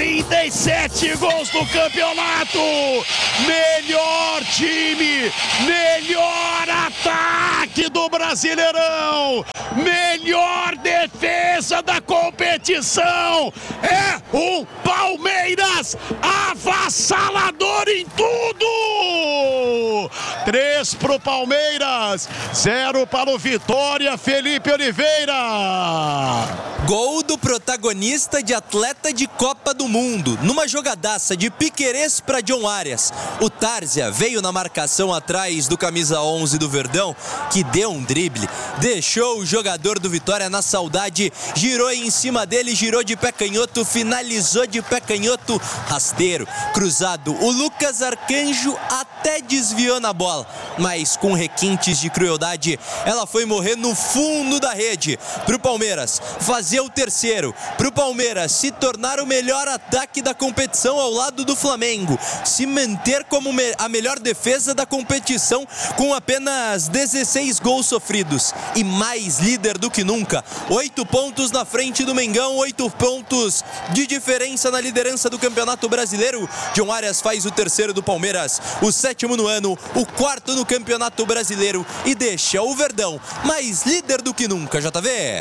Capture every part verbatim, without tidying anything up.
trinta e sete gols no campeonato. Melhor time, melhor ataque do Brasileirão, melhor defesa da competição. É um Palmeiras avassalador em tudo. Três pro Palmeiras, zero para o Vitória. Felipe Oliveira. Gol do protagonista de atleta de Copa do Mundo, numa jogadaça de Piquerez para John Arias. O Tárzia veio na marcação atrás do camisa onze do Verdão, que deu um drible, deixou o jogador do Vitória na saudade, girou em cima dele, girou de pé canhoto, finalizou de pé canhoto, rasteiro, cruzado. O Lucas Arcanjo até desviou na bola, mas com requintes de crueldade, ela foi morrer no fundo da rede. Pro Palmeiras fazer o terceiro, pro Palmeiras se tornar o melhor ataque da competição ao lado do Flamengo, se manter como a melhor defesa da competição com apenas dezesseis gols sofridos e mais líder do que nunca. Oito pontos na frente do Mengão, oito pontos de diferença na liderança do Campeonato Brasileiro. John Arias faz o terceiro do Palmeiras, o sétimo no ano, o quarto no Campeonato Brasileiro e deixa o Verdão mais líder do que nunca, J V.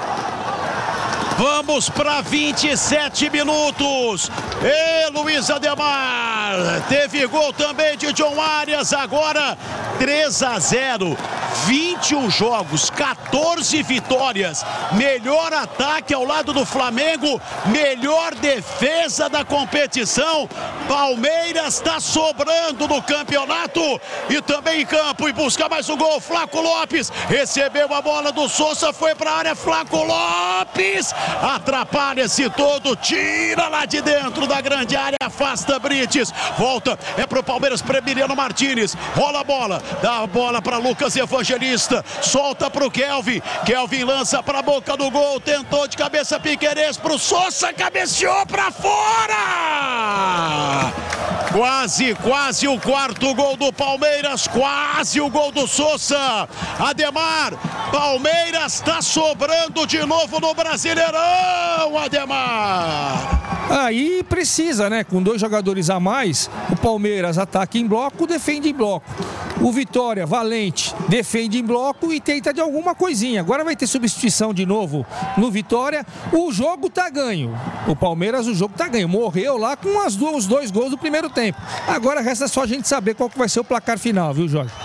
Vamos para vinte e sete minutos. E Luiz Ademar. Teve gol também de John Arias. Agora três a zero. vinte e um jogos, quatorze vitórias. Melhor ataque ao lado do Flamengo. Melhor defesa da competição. Palmeiras está sobrando no campeonato. E também em campo. E busca mais um gol. Flaco Lopes recebeu a bola do Sousa. Foi para a área. Flaco Lopes. Atrapalha-se todo, tira lá de dentro da grande área, afasta Brites, volta, é pro Palmeiras, para Emiliano Martínez, rola a bola, dá a bola para Lucas Evangelista, solta pro Kelvin, Kelvin lança para a boca do gol, tentou de cabeça Piquerez pro Sousa, cabeceou para fora! Quase, quase o quarto gol do Palmeiras, quase o gol do Sousa. Ademar, Palmeiras está sobrando de novo no Brasileirão, Ademar. Aí precisa, né? Com dois jogadores a mais, o Palmeiras ataca em bloco, defende em bloco. O Vitória, valente, defende em bloco e tenta de alguma coisinha. Agora vai ter substituição de novo no Vitória. O jogo tá ganho. O Palmeiras, o jogo tá ganho. Morreu lá com as duas, os dois gols do primeiro tempo. Agora resta só a gente saber qual que vai ser o placar final, viu, Jorge?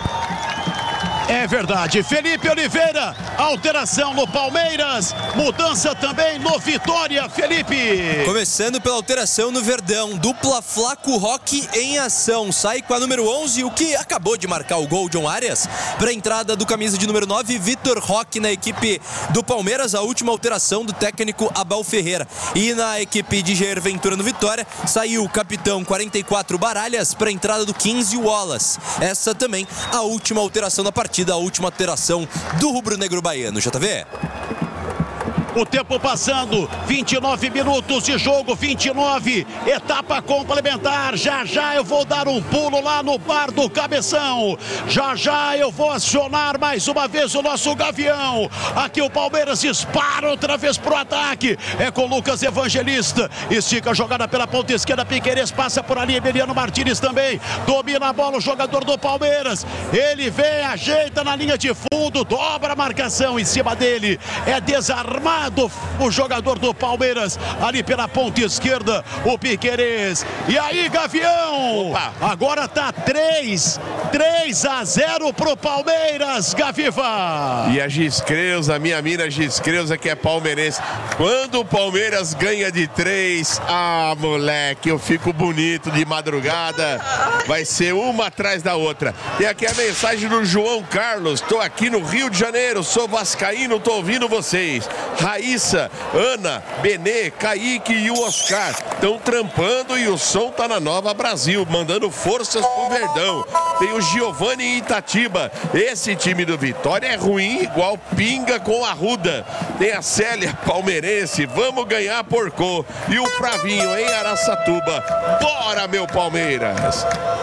É verdade. Felipe Oliveira, alteração no Palmeiras, mudança também no Vitória, Felipe. Começando pela alteração no Verdão, dupla Flaco Roque em ação, sai com a número onze, o que acabou de marcar o gol, John Arias, para a entrada do camisa de número nove, Vitor Roque na equipe do Palmeiras, a última alteração do técnico Abel Ferreira. E na equipe de Jair Ventura no Vitória, saiu o capitão quarenta e quatro Baralhas para a entrada do quinze Wallace. Essa também a última alteração da partida, a última alteração do rubro-negro baiano, J V. O tempo passando, vinte e nove minutos de jogo, vinte e nove, etapa complementar. Já já eu vou dar um pulo lá no bar do Cabeção. Já já eu vou acionar mais uma vez o nosso Gavião. Aqui o Palmeiras dispara outra vez pro ataque. É com Lucas Evangelista. Estica a jogada pela ponta esquerda. Piquerez passa por ali. Emiliano Martínez também. Domina a bola o jogador do Palmeiras. Ele vem, ajeita na linha de fundo, dobra a marcação em cima dele. É desarmado o jogador do Palmeiras ali pela ponta esquerda, o Piquerez. E aí, Gavião, opa, agora tá três a zero pro Palmeiras, Gaviva. E a Giscreusa, minha mina Giscreusa, que é palmeirense, quando o Palmeiras ganha de três, ah, moleque, eu fico bonito de madrugada, vai ser uma atrás da outra. Tem aqui a mensagem do João Carlos: tô aqui no Rio de Janeiro, sou vascaíno, tô ouvindo vocês. Raíssa, Ana, Benê, Kaique e o Oscar estão trampando e o som tá na Nova Brasil, mandando forças pro Verdão. Tem o Giovanni em Itatiba. Esse time do Vitória é ruim igual pinga com arruda. Tem a Célia, palmeirense, vamos ganhar porcô. E o Fravinho em Araçatuba. Bora, meu Palmeiras!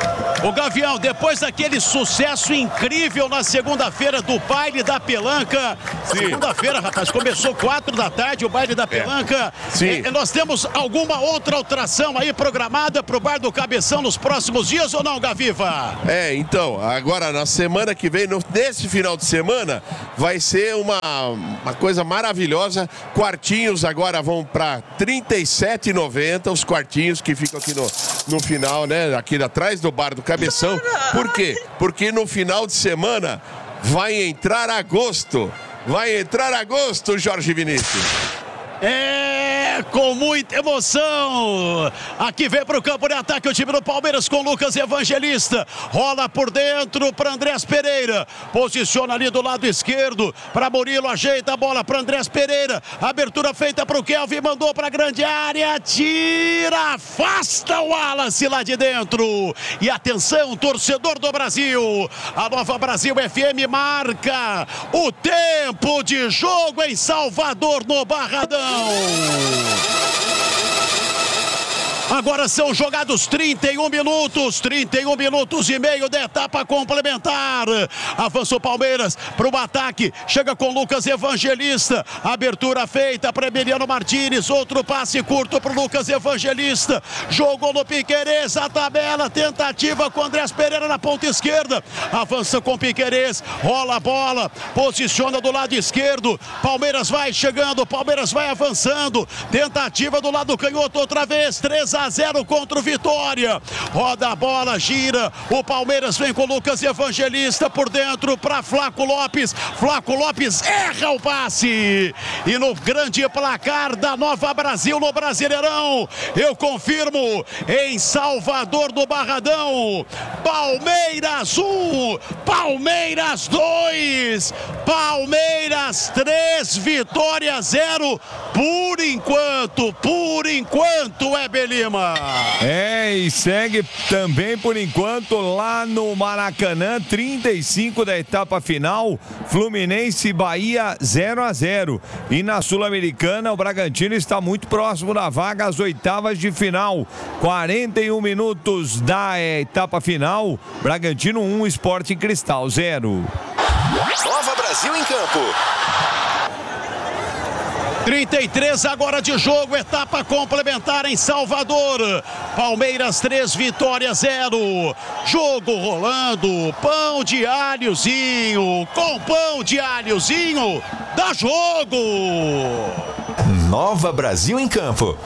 O Gavião, depois daquele sucesso incrível na segunda-feira do baile da pelanca, segunda-feira, rapaz, começou quatro da tarde o baile da pelanca. É. Sim. E, nós temos alguma outra alteração aí programada pro Bar do Cabeção nos próximos dias ou não, Gaviva? É, então, agora na semana que vem, no, nesse final de semana, vai ser uma, uma coisa maravilhosa. Quartinhos agora vão para trinta e sete reais e noventa centavos, os quartinhos que ficam aqui no, no final, né? Aqui atrás do Bar do Cabeção. Por quê? Porque no final de semana vai entrar agosto. Vai entrar agosto, Jorge Vinícius. É, com muita emoção. Aqui vem para o campo de ataque o time do Palmeiras com Lucas Evangelista. Rola por dentro para Andrés Pereira. Posiciona ali do lado esquerdo para Murilo. Ajeita a bola para Andrés Pereira. Abertura feita para o Kelvin. Mandou para a grande área. Tira, afasta o Wallace lá de dentro. E atenção, torcedor do Brasil. A Nova Brasil F M marca o tempo de jogo em Salvador, no Barradão. Agora são jogados trinta e um minutos, trinta e um minutos e meio da etapa complementar. Avança o Palmeiras para o ataque, chega com Lucas Evangelista, abertura feita para Emiliano Martins, outro passe curto para o Lucas Evangelista, jogou no Piquerez, a tabela, tentativa com Andrés Pereira na ponta esquerda, avança com Piquerez, rola a bola, posiciona do lado esquerdo, Palmeiras vai chegando, Palmeiras vai avançando, tentativa do lado canhoto outra vez, três a zero contra o Vitória. Roda a bola, gira. O Palmeiras vem com o Lucas Evangelista por dentro para Flaco Lopes. Flaco Lopes erra o passe. E no grande placar da Nova Brasil no Brasileirão, eu confirmo, em Salvador do Barradão, Palmeiras um, Palmeiras dois, Palmeiras três, Vitória zero. Por enquanto, por enquanto é Belima. É, e segue também por enquanto lá no Maracanã, trinta e cinco da etapa final, Fluminense e Bahia zero a zero. E na Sul-Americana, o Bragantino está muito próximo da vaga às oitavas de final. quarenta e um minutos da etapa final, Bragantino um, Sporting Cristal zero. Nova Brasil em campo. trinta e três agora de jogo, etapa complementar em Salvador. Palmeiras três, Vitória zero. Jogo rolando, pão de alhozinho, com pão de alhozinho, dá jogo. Nova Brasil em campo.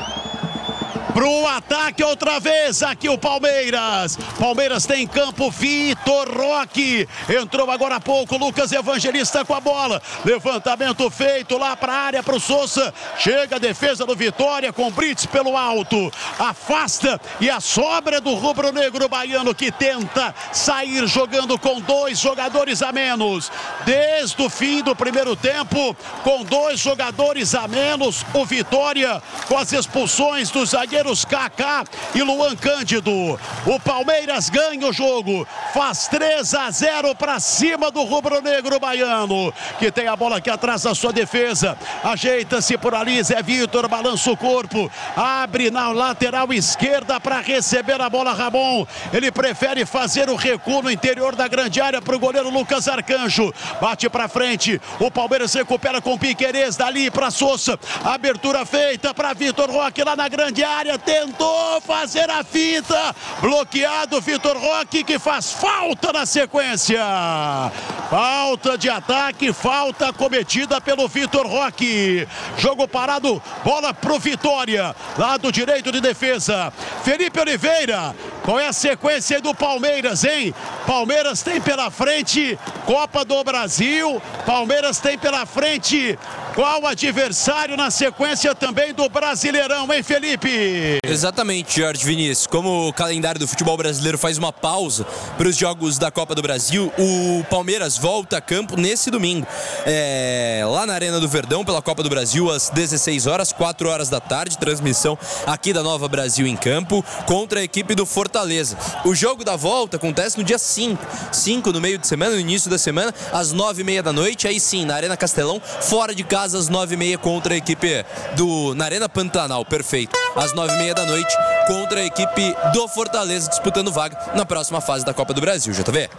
Pro ataque outra vez, aqui o Palmeiras. Palmeiras tem em campo Vitor Roque. Entrou agora há pouco Lucas Evangelista com a bola. Levantamento feito lá para a área para o Sousa. Chega a defesa do Vitória com Brits pelo alto. Afasta e a sobra do rubro-negro baiano que tenta sair jogando com dois jogadores a menos. Desde o fim do primeiro tempo, com dois jogadores a menos, o Vitória com as expulsões dos zagueiros Kaká e Luan Cândido. O Palmeiras ganha o jogo, faz três a zero para cima do rubro-negro baiano, que tem a bola aqui atrás da sua defesa. Ajeita-se por ali, Zé Vitor balança o corpo, abre na lateral esquerda para receber a bola Ramon. Ele prefere fazer o recuo no interior da grande área para o goleiro Lucas Arcanjo. Bate para frente, o Palmeiras recupera com Piquerez, dali para Sousa. Abertura feita para Vitor Roque lá na grande área. Tentou fazer a fita, bloqueado Vitor Roque, que faz falta na sequência. Falta de ataque, falta cometida pelo Vitor Roque. Jogo parado, bola pro Vitória, lado direito de defesa. Felipe Oliveira, qual é a sequência do Palmeiras, hein? Palmeiras tem pela frente Copa do Brasil, Palmeiras tem pela frente qual adversário na sequência também do Brasileirão, hein, Felipe? Exatamente, Jorge Vinícius. Como o calendário do futebol brasileiro faz uma pausa para os jogos da Copa do Brasil, o Palmeiras volta a campo nesse domingo, é, lá na Arena do Verdão, pela Copa do Brasil, às dezesseis horas, quatro horas da tarde, transmissão aqui da Nova Brasil em campo, contra a equipe do Fortaleza. O jogo da volta acontece no dia cinco, cinco no meio de semana, no início da semana, às nove e meia da noite, aí sim, na Arena Castelão, fora de casa, casa às nove e meia contra a equipe do... na Arena Pantanal, perfeito. Às nove e meia da noite contra a equipe do Fortaleza, disputando vaga na próxima fase da Copa do Brasil, J V.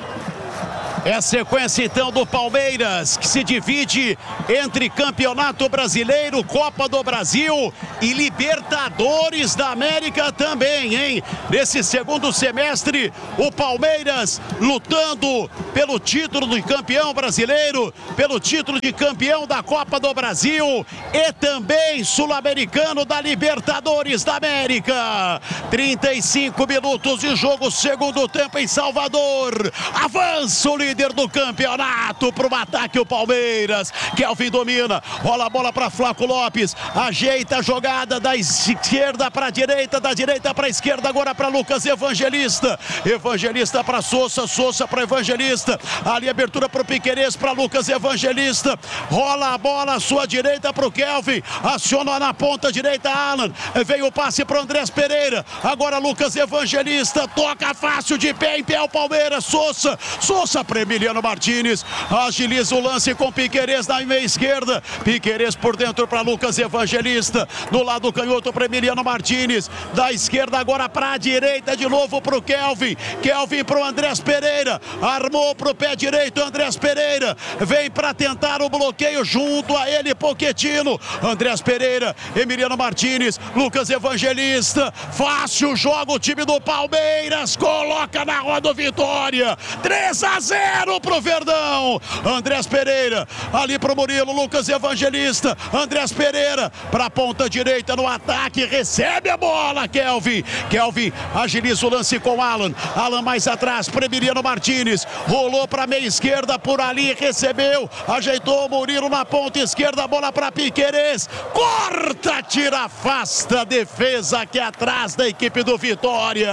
É a sequência então do Palmeiras, que se divide entre Campeonato Brasileiro, Copa do Brasil e Libertadores da América também, hein? Nesse segundo semestre, o Palmeiras lutando pelo título de campeão brasileiro, pelo título de campeão da Copa do Brasil e também sul-americano da Libertadores da América. trinta e cinco minutos de jogo, segundo tempo em Salvador. Avança o líder do campeonato para o ataque o Palmeiras. Kelvin domina, rola a bola para Flaco Lopes, ajeita a jogada da esquerda para a direita, da direita para a esquerda, agora para Lucas Evangelista, Evangelista para Sousa, Sousa para Evangelista, ali abertura para o Piquerez, para Lucas Evangelista, rola a bola à sua direita para o Kelvin, aciona na ponta direita Alan, veio o passe para o Andrés Pereira, agora Lucas Evangelista, toca fácil de pé em pé o Palmeiras, Sousa, Sousa para Emiliano Martínez, agiliza o lance com Piquerez na meia esquerda, Piquerez por dentro para Lucas Evangelista, no lado canhoto para Emiliano Martínez, da esquerda agora para a direita de novo para o Kelvin, Kelvin para o Andrés Pereira, armou para o pé direito Andrés Pereira, vem para tentar o bloqueio junto a ele Pochettino, Andrés Pereira, Emiliano Martínez, Lucas Evangelista, fácil joga o time do Palmeiras, coloca na roda Vitória, três a zero pro Verdão, Andrés Pereira, ali pro Murilo, Lucas Evangelista, Andrés Pereira, pra ponta direita no ataque, recebe a bola, Kelvin, Kelvin agiliza o lance com Alan, Alan mais atrás, para Emiliano Martínez, rolou pra meia esquerda, por ali, recebeu, ajeitou o Murilo na ponta esquerda, a bola pra Piquerez, corta, tira, afasta a defesa aqui atrás da equipe do Vitória,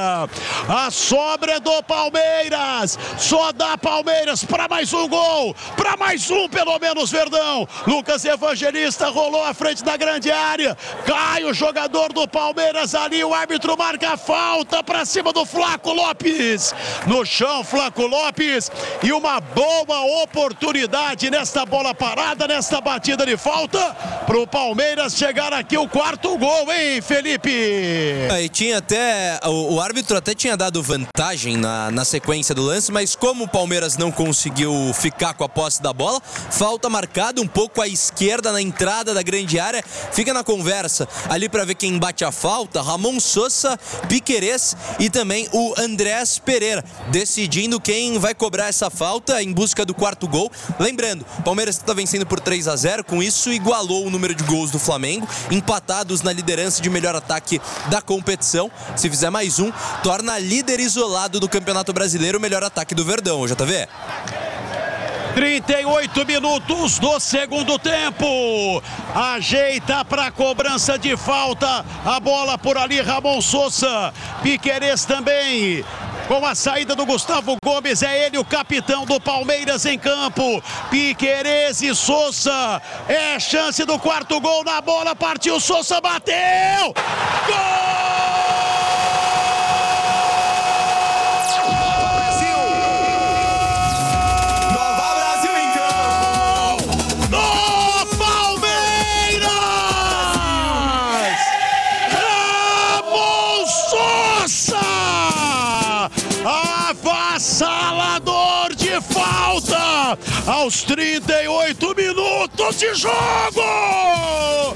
a sobra do Palmeiras, só dá Palmeiras para mais um gol, para mais um pelo menos Verdão, Lucas Evangelista rolou à frente da grande área, cai o jogador do Palmeiras ali, o árbitro marca a falta para cima do Flaco Lopes, no chão Flaco Lopes, e uma boa oportunidade nesta bola parada, nesta batida de falta, para o Palmeiras chegar aqui o quarto gol, hein, Felipe? E tinha até, o, o árbitro até tinha dado vantagem na, na sequência do lance, mas como o Palmeiras não conseguiu ficar com a posse da bola, falta marcada um pouco à esquerda na entrada da grande área, fica na conversa ali para ver quem bate a falta, Ramon Sousa, Piquerez e também o Andrés Pereira, decidindo quem vai cobrar essa falta em busca do quarto gol. Lembrando, o Palmeiras está vencendo por três a zero, com isso igualou o número de gols do Flamengo, empatados na liderança de melhor ataque da competição. Se fizer mais um, torna líder isolado do Campeonato Brasileiro o melhor ataque do Verdão, J V. trinta e oito minutos do segundo tempo, ajeita para cobrança de falta, a bola por ali, Ramon Sousa, Piquerez também, com a saída do Gustavo Gomes, é ele o capitão do Palmeiras em campo, Piquerez e Sousa, é chance do quarto gol na bola, partiu Sousa, bateu, gol! Avassalador de falta aos trinta e oito minutos de jogo!